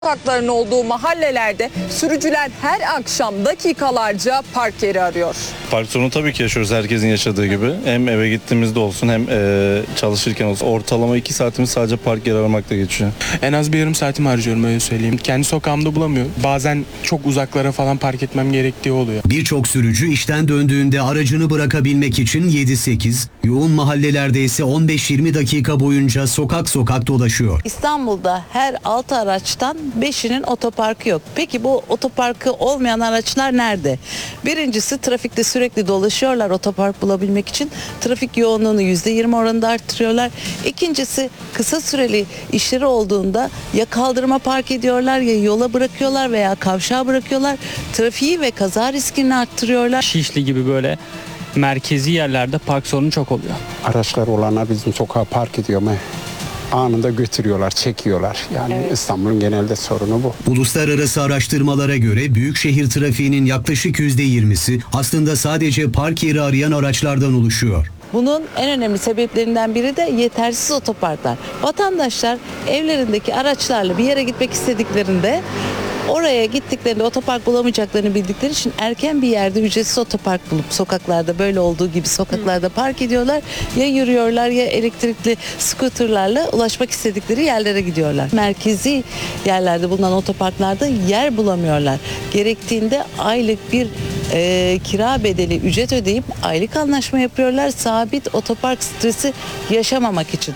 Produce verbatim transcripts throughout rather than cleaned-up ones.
Sokakların olduğu mahallelerde sürücüler her akşam dakikalarca park yeri arıyor. Park sorunu tabii ki yaşıyoruz herkesin yaşadığı gibi. Hem eve gittiğimizde olsun hem e, çalışırken olsun. Ortalama iki saatimiz sadece park yeri aramakla geçiyor. En az bir yarım saatimi harcıyorum, öyle söyleyeyim. Kendi sokağımda bulamıyorum. Bazen çok uzaklara falan park etmem gerektiği oluyor. Birçok sürücü işten döndüğünde aracını bırakabilmek için yedi sekiz, yoğun mahallelerde ise on beş yirmi dakika boyunca sokak sokak dolaşıyor. İstanbul'da her altı araçtan beşinin otoparkı yok. Peki bu otoparkı olmayan araçlar nerede? Birincisi, trafikte sürekli dolaşıyorlar otopark bulabilmek için. Trafik yoğunluğunu yüzde yirmi oranında arttırıyorlar. İkincisi, kısa süreli işleri olduğunda ya kaldırıma park ediyorlar ya yola bırakıyorlar veya kavşağa bırakıyorlar. Trafiği ve kaza riskini arttırıyorlar. Şişli gibi böyle merkezi yerlerde park sorunu çok oluyor. Araçlar olanlar bizim sokağa park ediyor mu? Anında götürüyorlar, çekiyorlar. Yani evet. İstanbul'un genelde sorunu bu. Uluslararası araştırmalara göre büyükşehir trafiğinin yaklaşık yüzde yirmisi aslında sadece park yeri arayan araçlardan oluşuyor. Bunun en önemli sebeplerinden biri de yetersiz otoparklar. Vatandaşlar evlerindeki araçlarla bir yere gitmek istediklerinde oraya gittiklerinde otopark bulamayacaklarını bildikleri için erken bir yerde ücretsiz otopark bulup sokaklarda, böyle olduğu gibi sokaklarda park ediyorlar. Ya yürüyorlar ya elektrikli scooterlarla ulaşmak istedikleri yerlere gidiyorlar. Merkezi yerlerde bulunan otoparklarda yer bulamıyorlar. Gerektiğinde aylık bir e, kira bedeli ücret ödeyip aylık anlaşma yapıyorlar. Sabit otopark stresi yaşamamak için.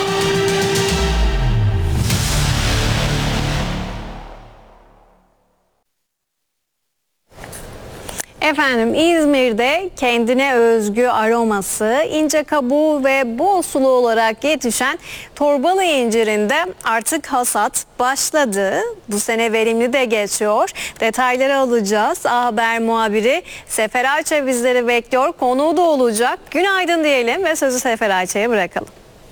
Efendim, İzmir'de kendine özgü aroması, ince kabuğu ve bol sulu olarak yetişen Torbalı incirinde artık hasat başladı. Bu sene verimli de geçiyor. Detayları alacağız. A Haber muhabiri Sefer Ayça bizleri bekliyor. Konuğu da olacak. Günaydın diyelim ve sözü Sefer Ayça'ya bırakalım.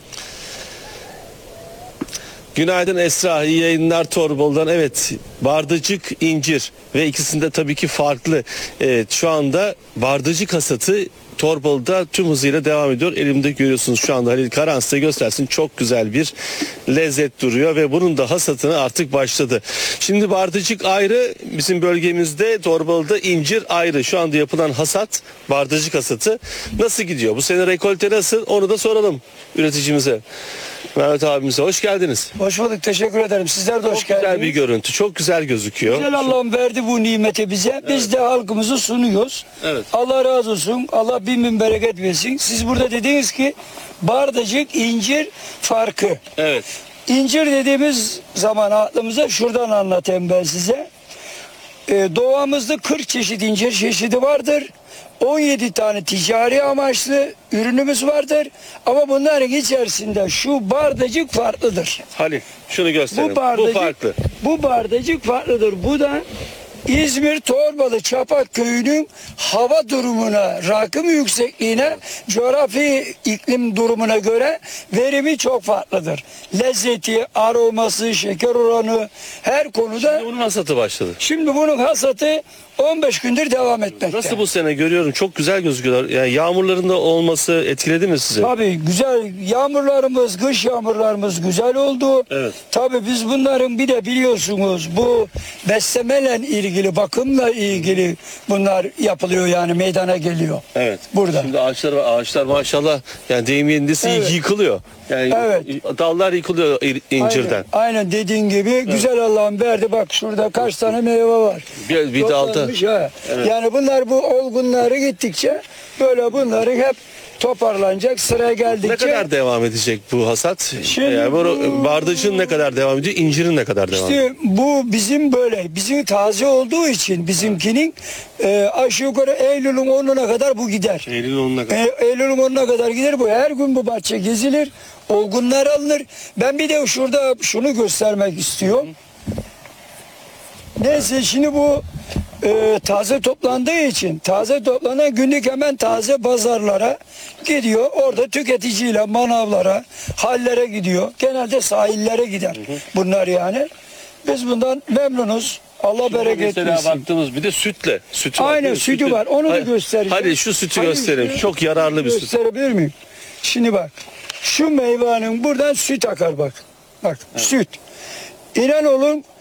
Günaydın Esra, iyi yayınlar Torbalı'dan. Evet, Bardacık, incir ve ikisinde tabii ki farklı. Evet, şu anda Bardacık hasatı Torbalı'da tüm hızıyla devam ediyor. Elimde görüyorsunuz şu anda, Halil Karahan size göstersin, çok güzel bir lezzet duruyor ve bunun da hasatını artık başladı. Şimdi Bardacık ayrı, bizim bölgemizde Torbalı'da incir ayrı. Şu anda yapılan hasat, Bardacık hasatı nasıl gidiyor? Bu sene rekolte nasıl? Onu da soralım üreticimize. Mehmet abimize hoş geldiniz. Hoş bulduk, teşekkür ederim. Sizler de hoş çok geldiniz. Çok güzel bir görüntü, çok güzel gözüküyor. Güzel, Allah'ım verdi bu nimeti bize. Evet. Biz de halkımızı sunuyoruz. Evet. Allah razı olsun, Allah bin bin bereket versin. Siz burada dediniz ki Bardacık incir farkı. Evet. İncir dediğimiz zaman aklımıza şuradan anlatayım ben size. Ee, doğamızda kırk çeşit incir çeşidi vardır. on yedi tane ticari amaçlı ürünümüz vardır. Ama bunların içerisinde şu bardacık farklıdır. Halil şunu gösterelim. Bu, bardacık, bu farklı. Bu bardacık farklıdır. Bu da İzmir Torbalı Çapak Köyü'nün hava durumuna, rakım yüksekliğine, coğrafi iklim durumuna göre verimi çok farklıdır. Lezzeti, aroması, şeker oranı her konuda. Şimdi bunun hasatı başladı. Şimdi bunun hasatı on beş gündür devam etmekte. Nasıl bu sene görüyorum, çok güzel gözüküyorlar. Yani yağmurların da olması etkiledi mi sizi? Tabii güzel, yağmurlarımız, kış yağmurlarımız güzel oldu. Evet. Tabii biz bunların bir de biliyorsunuz bu beslemeyle ilgili, bakımla ilgili bunlar yapılıyor, yani meydana geliyor. Evet. Burada. Şimdi ağaçlar var, ağaçlar maşallah yani deyim yerindeyse evet. yıkılıyor. Yani evet. Dallar yıkılıyor incirden. Aynen, aynen dediğin gibi evet. Güzel, Allah'ım verdi, bak şurada kaç tane meyve var. Bir, bir dalda. Evet. Yani bunlar bu olgunları gittikçe böyle bunları hep toparlanacak, sıraya geldikçe. Ne kadar devam edecek bu hasat? Şimdi yani bu, bu, bardacığın ne kadar devam ediyor? İncirin ne kadar devam ediyor? İşte bu bizim böyle, bizim taze olduğu için bizimkinin e, aşağı yukarı Eylül'ün onuna kadar bu gider. Eylül'ün onuna kadar. E, Eylül'ün onuna kadar gider bu. Her gün bu bahçe gezilir, olgunlar alınır. Ben bir de şurada şunu göstermek istiyorum. Neyse, şimdi bu e, taze toplandığı için taze toplanan günlük hemen taze pazarlara gidiyor. Orada tüketiciyle manavlara, hallere gidiyor. Genelde sahillere gider bunlar yani. Biz bundan memnunuz. Allah bereket versin. Mesela baktığımız bir de sütle. Sütü Aynen, var, sütü, sütü var. Onu hadi, da göstereceğim. Hadi şu sütü hadi gösterelim. Şu, Çok yararlı bir süt. Gösterebilir miyim? Şimdi bak. Şu meyvenin buradan süt akar bak. Bak evet. Süt. İnan olun